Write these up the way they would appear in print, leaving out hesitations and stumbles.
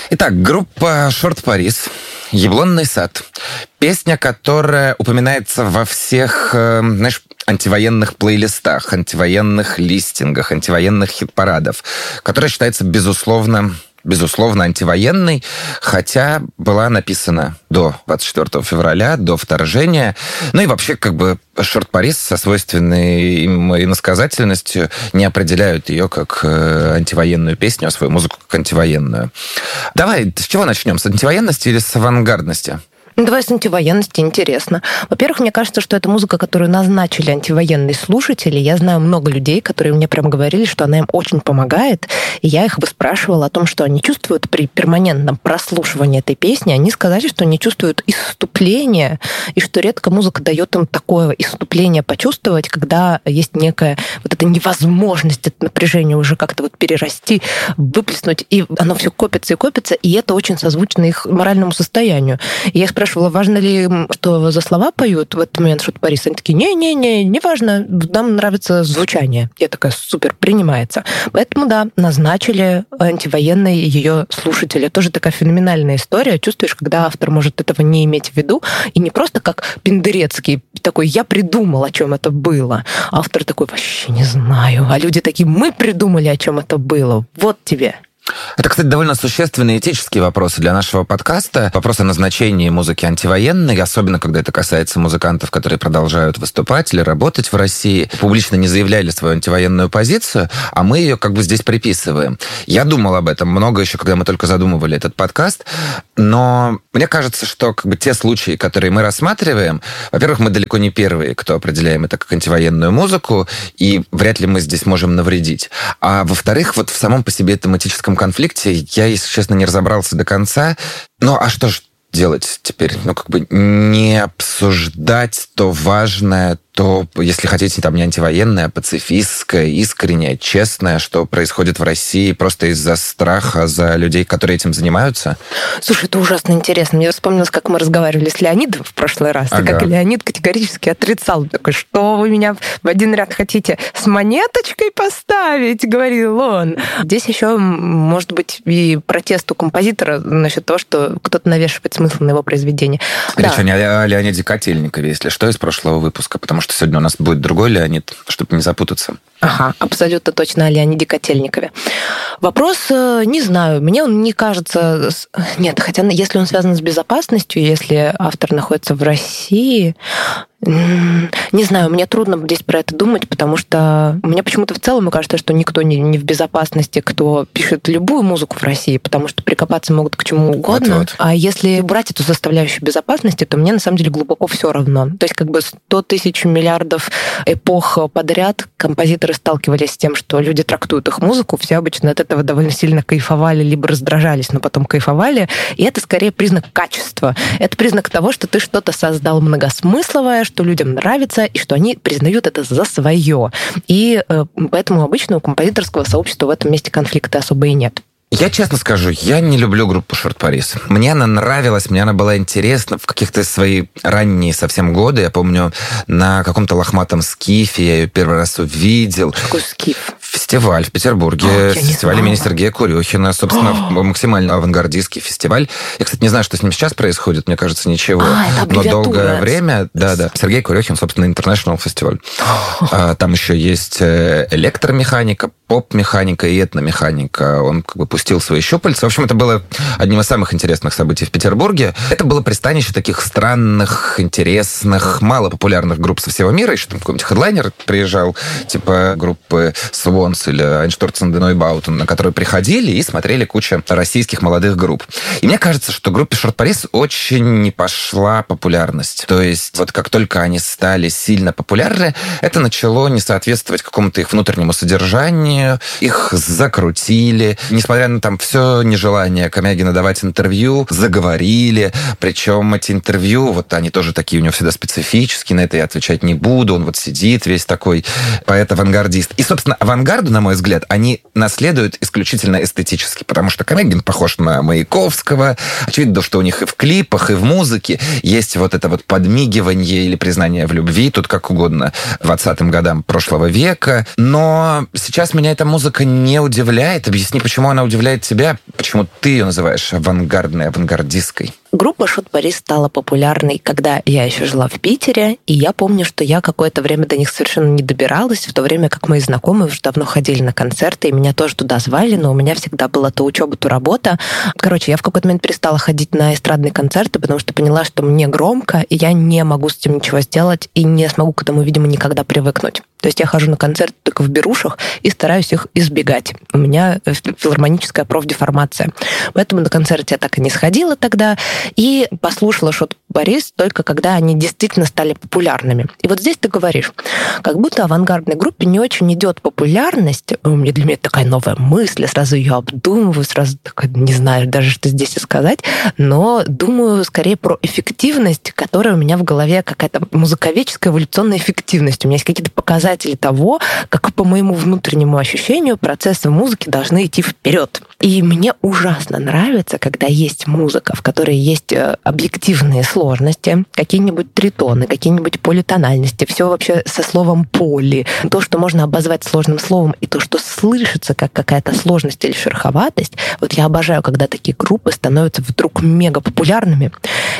Итак, группа Short Paris, «Яблонный сад». Песня, которая упоминается во всех, антивоенных плейлистах, антивоенных листингах, антивоенных хит-парадов, которая считается, безусловно, антивоенной, хотя была написана до 24 февраля, до вторжения. Ну и вообще, Short Paris со свойственной им иносказательностью не определяют ее как антивоенную песню, а свою музыку как антивоенную. Давай, с чего начнем? С антивоенности или с авангардности? Давай с антивоенности, интересно. Во-первых, мне кажется, что это музыка, которую назначили антивоенные слушатели. Я знаю много людей, которые мне прям говорили, что она им очень помогает. И я их выспрашивала о том, что они чувствуют при перманентном прослушивании этой песни. Они сказали, что они чувствуют исступление, и что редко музыка дает им такое исступление почувствовать, когда есть некая вот эта невозможность, это напряжение уже как-то вот перерасти, выплеснуть, и оно все копится и копится, и это очень созвучно их моральному состоянию. И я спрашивала, важно ли, что за слова поют в этот момент Short Paris? Они такие, не важно, нам нравится звучание. Я такая, супер, принимается. Поэтому, да, назначили антивоенные ее слушатели. Тоже такая феноменальная история. Чувствуешь, когда автор может этого не иметь в виду, и не просто как Пендерецкий такой, я придумал, о чем это было. Автор такой, вообще не знаю. А люди такие, мы придумали, о чем это было. Вот тебе. Это, кстати, довольно существенные этические вопросы для нашего подкаста. Вопрос о назначении музыки антивоенной, особенно когда это касается музыкантов, которые продолжают выступать или работать в России, публично не заявляли свою антивоенную позицию, а мы ее здесь приписываем. Я думал об этом много еще, когда мы только задумывали этот подкаст, но мне кажется, что те случаи, которые мы рассматриваем, во-первых, мы далеко не первые, кто определяем это как антивоенную музыку, и вряд ли мы здесь можем навредить. А во-вторых, в самом по себе этом этическом конфликте я, если честно, не разобрался до конца. Ну, а что же делать теперь? Не обсуждать то важное, то, если хотите, не антивоенное, а пацифистское, искреннее, честное, что происходит в России просто из-за страха за людей, которые этим занимаются? Слушай, это ужасно интересно. Мне вспомнилось, как мы разговаривали с Леонидом в прошлый раз, и как Леонид категорически отрицал. Такой, что вы меня в один ряд хотите с монеточкой поставить, говорил он. Здесь еще, может быть, и протест у композитора насчет того, что кто-то навешивает смысл на его произведение. Речь не о Леониде Котельникове, если что, из прошлого выпуска, потому что сегодня у нас будет другой Леонид, чтобы не запутаться. Ага, абсолютно точно о Леониде Котельникове. Вопрос, не знаю, мне он не кажется... Нет, хотя если он связан с безопасностью, если автор находится в России... Не знаю, мне трудно здесь про это думать, потому что мне почему-то в целом кажется, что никто не в безопасности, кто пишет любую музыку в России, потому что прикопаться могут к чему угодно. Вот. А если брать эту составляющую безопасности, то мне на самом деле глубоко все равно. То есть 100 тысяч миллиардов эпох подряд композиторы сталкивались с тем, что люди трактуют их музыку, все обычно от этого довольно сильно кайфовали, либо раздражались, но потом кайфовали. И это скорее признак качества. Это признак того, что ты что-то создал многосмысловое, что людям нравится, и что они признают это за свое. И поэтому обычно у композиторского сообщества в этом месте конфликта особо и нет. Я честно скажу, я не люблю группу Short Paris. Мне она нравилась, мне она была интересна в каких-то свои ранние совсем годы. Я помню, на каком-то лохматом скифе я ее первый раз увидел. Какой скиф? Фестиваль в Петербурге, фестиваль имени Сергея Курехина, собственно, максимально авангардистский фестиваль. Я, кстати, не знаю, что с ним сейчас происходит, мне кажется, ничего. Но долгое время, да, Сергей Курехин, собственно, International фестиваль. Там еще есть электромеханика, поп-механика и этномеханика. Он пустил свои щупальца. В общем, это было одним из самых интересных событий в Петербурге. Это было пристанище таких странных, интересных, малопопулярных групп со всего мира. Еще там какой-нибудь хедлайнер приезжал, типа группы Swans или Einstürzen der Neubauten, на которые приходили и смотрели кучу российских молодых групп. И мне кажется, что группе Short Paris очень не пошла популярность. То есть вот как только они стали сильно популярны, это начало не соответствовать какому-то их внутреннему содержанию, их закрутили. Несмотря на там все нежелание Комягина давать интервью, заговорили. Причем эти интервью, вот они тоже такие у него всегда специфические, на это я отвечать не буду. Он вот сидит весь такой поэт-авангардист. И, собственно, авангарду, на мой взгляд, они наследуют исключительно эстетически, потому что Комягин похож на Маяковского. Очевидно, что у них и в клипах, и в музыке есть вот это вот подмигивание или признание в любви, тут как угодно, 20-м годам прошлого века. Но сейчас меня эта музыка не удивляет. Объясни, почему она удивляет тебя? почему ты ее называешь авангардной, авангардистской? Группа «Шот Парис» стала популярной, когда я еще жила в Питере, и я помню, что я какое-то время до них совершенно не добиралась, в то время как мои знакомые уже давно ходили на концерты, и меня тоже туда звали, но у меня всегда была то учеба, то работа. Короче, я в какой-то момент перестала ходить на эстрадные концерты, потому что поняла, что мне громко, и я не могу с этим ничего сделать, и не смогу к этому, видимо, никогда привыкнуть. То есть я хожу на концерты только в берушах и стараюсь их избегать. У меня филармоническая профдеформация. Поэтому на концерт я так и не сходила тогда, и послушала «Шот Парис» только когда они действительно стали популярными. И вот здесь ты говоришь, как будто авангардной группе не очень идет популярность. Для меня это такая новая мысль, я сразу ее обдумываю, сразу такая, не знаю даже, что здесь и сказать, но думаю скорее про эффективность, которая у меня в голове какая-то музыковедческая эволюционная эффективность. У меня есть какие-то показатели того, как по моему внутреннему ощущению процессы музыки должны идти вперед. И мне ужасно нравится, когда есть музыка, в которой есть объективные сложности, какие-нибудь тритоны, какие-нибудь политональности, все вообще со словом «поли». То, что можно обозвать сложным словом, и то, что слышится как какая-то сложность или шероховатость. Вот я обожаю, когда такие группы становятся вдруг мега популярными,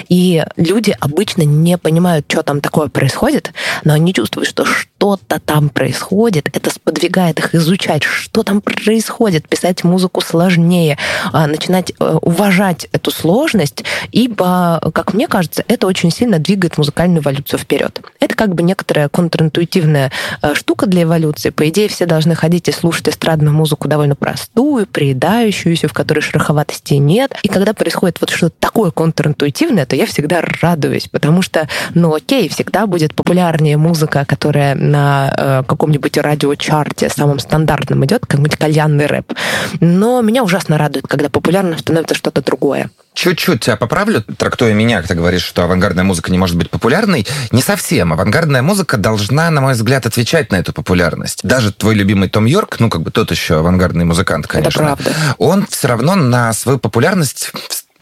и люди обычно не понимают, что там такое происходит, но они чувствуют, что что-то там происходит, это сподвигает их изучать, что там происходит, писать музыку сложнее, начинать уважать эту сложность, ибо, как мне кажется, это очень сильно двигает музыкальную эволюцию вперед. Это как бы некоторая контринтуитивная штука для эволюции. По идее, все должны ходить и слушать эстрадную музыку довольно простую, приедающуюся, в которой шероховатости нет. И когда происходит вот что-то такое контринтуитивное, то я всегда радуюсь, потому что, окей, всегда будет популярнее музыка, которая на каком-нибудь радиочарте самым стандартным идет, как-нибудь кальянный рэп. Но меня ужасно радует, когда популярным становится что-то другое. Чуть-чуть тебя поправлю, трактуя меня, ты говоришь, что авангардная музыка не может быть популярной. Не совсем. Авангардная музыка должна, на мой взгляд, отвечать на эту популярность. Даже твой любимый Том Йорк, тот еще авангардный музыкант, конечно. Это правда. Он все равно на свою популярность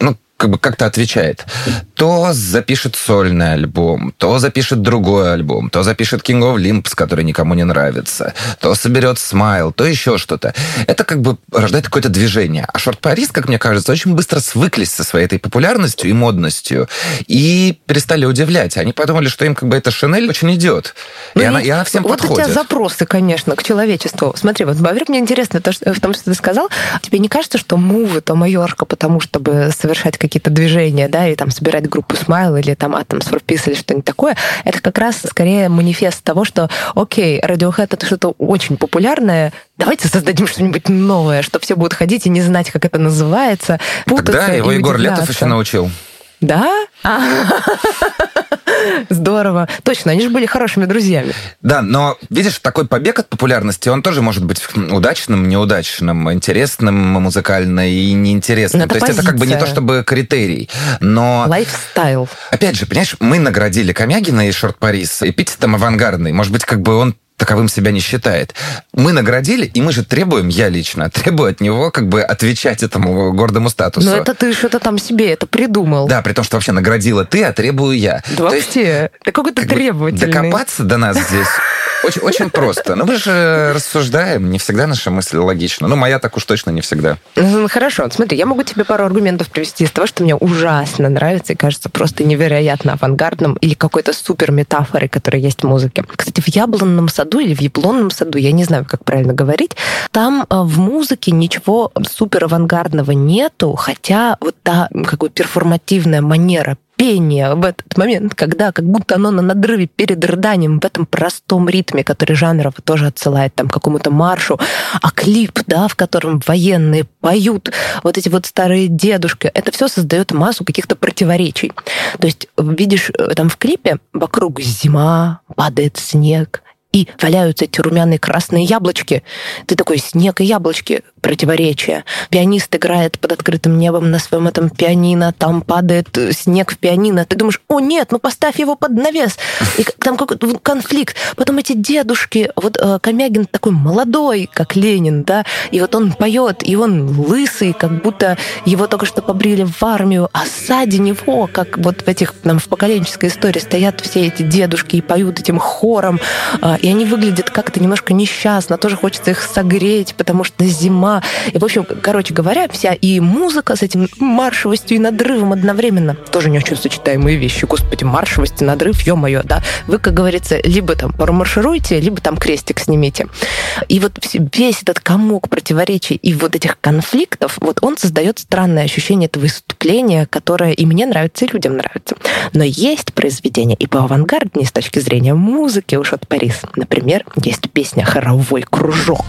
как-то отвечает. То запишет сольный альбом, то запишет другой альбом, то запишет King of Limbs, который никому не нравится, то соберет Smile, то еще что-то. Это как бы рождает какое-то движение. А Шот Парис, как мне кажется, очень быстро свыклись со своей этой популярностью и модностью и перестали удивлять. Они подумали, что им как бы эта Шанель очень идет. И она всем подходит. Вот у тебя запросы, конечно, к человечеству. Смотри, вот, во-первых, мне интересно в том, что ты сказал. Тебе не кажется, что мувы, то майорка, потому чтобы совершать какие-то движения, да, и там собирать группу Smile или там Atoms for Peace или что-нибудь такое, это как раз скорее манифест того, что, окей, Radiohead — это что-то очень популярное, давайте создадим что-нибудь новое, что все будут ходить и не знать, как это называется, путаться. Тогда его Егор Летов еще научил. Да? Здорово. Точно, они же были хорошими друзьями. Да, но, видишь, такой побег от популярности, он тоже может быть удачным, неудачным, интересным музыкально и неинтересным. То есть это как бы не то чтобы критерий, но... Лайфстайл. Опять же, понимаешь, мы наградили Комягина и Шот Парис эпитетом авангардный. Может быть, как бы он таковым себя не считает. Мы наградили, и мы же требуем, я лично требую от него как бы отвечать этому гордому статусу. Но это ты что-то там себе это придумал. Да, при том, что вообще наградила ты, а требую я. Да вообще, ты какой-то требовательный. Докопаться до нас здесь очень, очень просто. Но мы же рассуждаем, не всегда наша мысль логична. Моя так уж точно не всегда. Хорошо, смотри, я могу тебе пару аргументов привести из того, что мне ужасно нравится и кажется просто невероятно авангардным или какой-то супер метафорой, которая есть в музыке. Кстати, в «Яблонном саду» или в «Яблонном саду», я не знаю, как правильно говорить, там в музыке ничего супер авангардного нету, хотя вот та как бы перформативная манера пение в этот момент, когда как будто оно на надрыве перед рыданием в этом простом ритме, который жанрово тоже отсылает там к какому-то маршу, а клип, да, в котором военные поют, вот эти вот старые дедушки, это все создает массу каких-то противоречий. То есть видишь там в клипе вокруг зима, падает снег, и валяются эти румяные красные яблочки. Ты такой, снег и яблочки, противоречия. Пианист играет под открытым небом на своем этом пианино, там падает снег в пианино. Ты думаешь, о нет, поставь его под навес. И там какой-то конфликт. Потом эти дедушки, вот Комягин такой молодой, как Ленин, да, и вот он поет, и он лысый, как будто его только что побрили в армию, а сзади него, как вот в этих, в поколенческой истории, стоят все эти дедушки и поют этим хором, и они выглядят как-то немножко несчастно, тоже хочется их согреть, потому что зима. И, в общем, короче говоря, вся и музыка с этим маршевостью и надрывом одновременно. Тоже не очень сочетаемые вещи. Господи, маршевость и надрыв, ё-моё, да. Вы, как говорится, либо там промаршируйте, либо там крестик снимите. И вот весь этот комок противоречий и вот этих конфликтов, вот он создает странное ощущение этого исступления, которое и мне нравится, и людям нравится. Но есть произведения и поавангарднее с точки зрения музыки уж от Парис. Например, есть песня «Хоровой кружок».